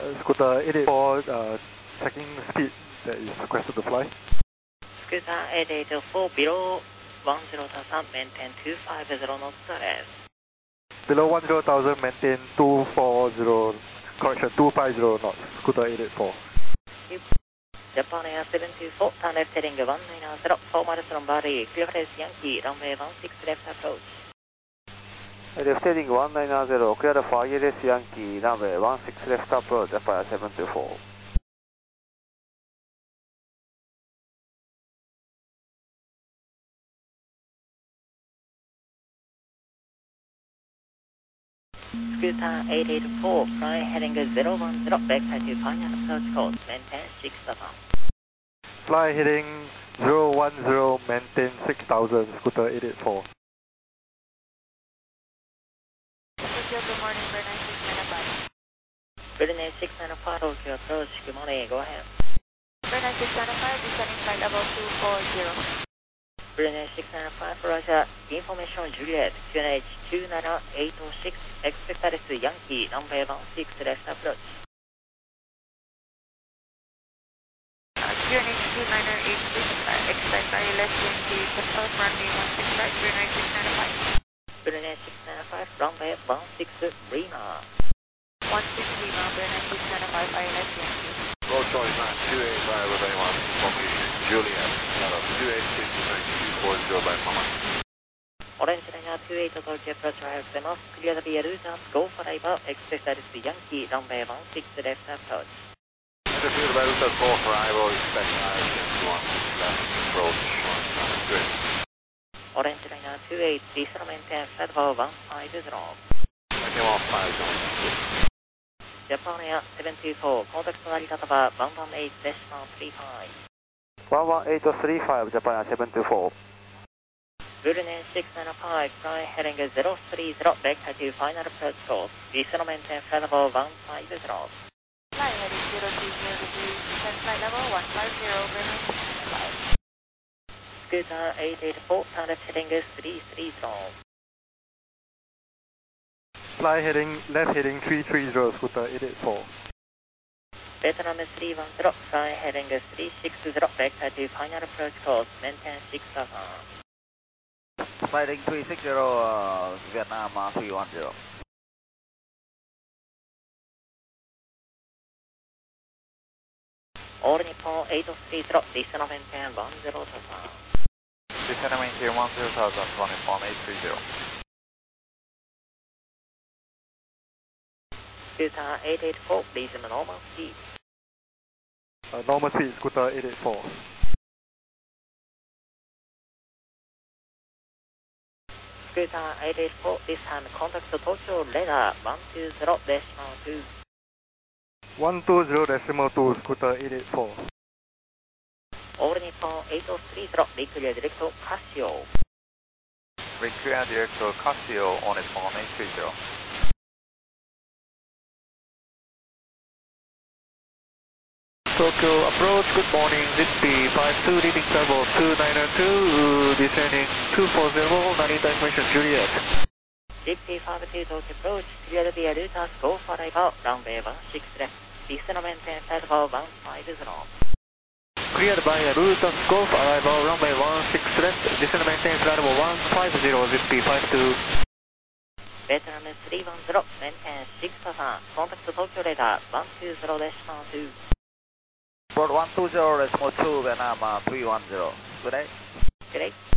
Scooter 884, checking speed that is requested to fly. Scooter 884, below 10,000, maintain 250 knots rest. Below 10,000, maintain 240, correction, 250 knots, Scooter 884. Japan Air 724, turn left heading 190, 4 miles from Bali, clear face Yankee, runway 16 left approach. Left heading 190, clear for ILS Yankee, runway 16 left approach, Japan Air 724. Scooter 884, fly heading 010, backside to final approach course, maintain 6,000. Fly heading 010, maintain 6,000, Scooter 884. Good morning, Bernard 695. Bernard 695, Tokyo approach, good morning, go ahead. Bernard 695, descending flight level 240. Bernard 695, Roger, information Juliet, QNH 29806, expect Alice Yankee, runway 16 left approach. QNH 29806, expect ILS Yankee, confirm runway 16 right, Bernard 695. Bernard 695, runway 16 Lima. 16 Lima, Bernard 695, ILS Yankee. Roll choice 285 with anyone, formation Juliet, 286 by Mama. Orange Liner 28 Tokyo approach, I have them off, clear the via routers, go for Iva, expect Alice Yankee, runway 16 left approach. Interview by routers, go for Ivo, expect ILS Yankee 16 left approach, good. Orange Liner 28, diesel maintain flight level 150. Okay, 150. Japan Air 724, contact 成り立たば118.35. 11835, Japan Air 724. Bernard 695, fly heading 030, backside to final approach course, diesel maintain flight level 150. Fly heading 030 degrees, descend flight level 150, Bernard 695. Scooter 884, turn left heading 330. Fly heading, left heading 330, Scooter 884. Vietnam 310, fly heading 360, backside to final approach course, maintain 6,000. Fighting 360, Vietnam 310. All Nippon 830, descend maintain 10,000. Descend maintain 10,000, one Nippon 830. Scooter 884, resume normal speed. Normal speed, Scooter 884. Scooter 884, this time contact Tokyo radar 120.2. 120.2, Scooter 884. All Nippon 830, reclear direct Casio. Reclear direct Casio on Nippon 830. Tokyo approach, good morning, Zigbee 52, leading turbo 2902, descending 240, 90 information Juliet. Zigbee 52, Tokyo approach, clear via routers, go for Iva, runway 16 left, descend maintain flight level 150. Cleared by routers, go for arrival, runway 16 left, descend maintain flight level 150, Zigbee 52. Vietnam 310, maintain 6,000, contact Tokyo radar 120.2. Broad 120.2, Vietnam 310. Good day. Good day.